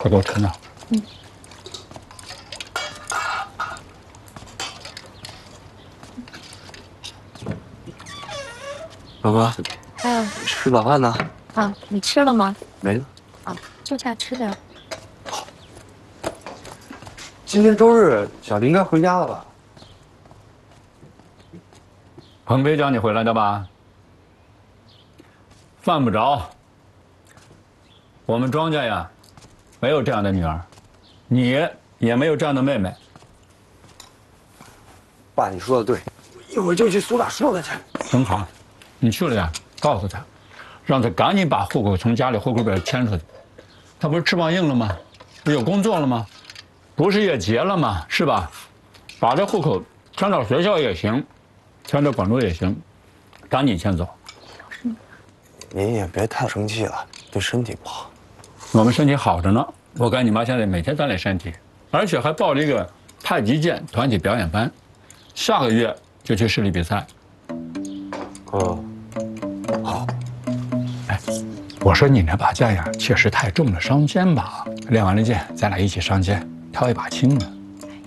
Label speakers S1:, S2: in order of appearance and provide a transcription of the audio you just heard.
S1: 快给我盛上。
S2: 嗯。
S3: 老婆，
S2: 哎，
S3: 吃早饭呢？
S2: 啊，你吃了吗？
S3: 没呢。
S2: 啊，坐下吃点。
S3: 今天周日，小林应该回家了吧？
S1: 鹏飞叫你回来的吧？犯不着。我们庄家呀，没有这样的女儿，你也没有这样的妹妹。
S3: 爸，你说的对，我一会儿就去苏大说他去。
S1: 很好，你去了呀，告诉他，让他赶紧把户口从家里户口本迁出去。他不是翅膀硬了吗？不有工作了吗？不是也结了吗？是吧？把这户口迁到学校也行，迁到广州也行，赶紧迁走。
S3: 您也别太生气了，对身体不好。
S1: 我们身体好着呢，我跟你妈现在每天锻炼身体，而且还报了一个太极剑团体表演班，下个月就去市里比赛。
S3: 哦，好。
S1: 哎，我说你那把剑呀，确实太重了，伤肩吧？练完了剑，咱俩一起上街，挑一把轻的。